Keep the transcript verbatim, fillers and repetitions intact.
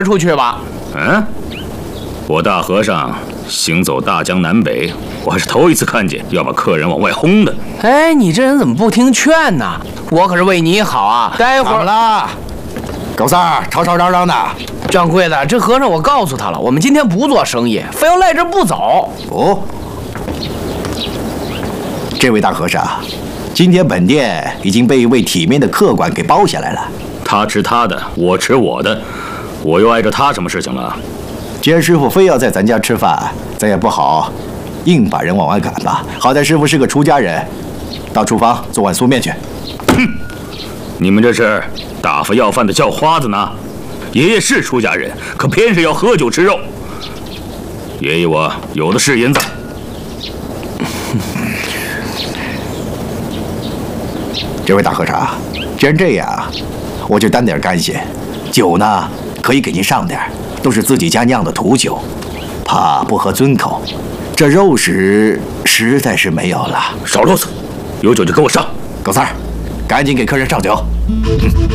出去吧。 嗯，我大和尚行走大江南北，我还是头一次看见要把客人往外轰的。 哎，你这人怎么不听劝呢？我可是为你好啊！待会儿怎么了？狗三儿吵吵嚷嚷的。 掌柜的，这和尚我告诉他了，我们今天不做生意，非要赖这不走。 哦，这位大和尚，今天本店已经被一位体面的客官给包下来了。 他吃他的，我吃我的，我又碍着他什么事情了？ 既然师傅非要在咱家吃饭，咱也不好硬把人往外赶吧。好在师傅是个出家人，到厨房做碗素面去。 哼，你们这是打发要饭的叫花子呢？爷爷是出家人，可偏是要喝酒吃肉。爷爷我有的是银子。 这位大和尚，既然这样，我就担点干系。酒呢，可以给您上点，都是自己家酿的土酒，怕不合尊口。这肉食实在是没有了。 少啰嗦，有酒就给我上。 狗三儿，赶紧给客人上酒。嗯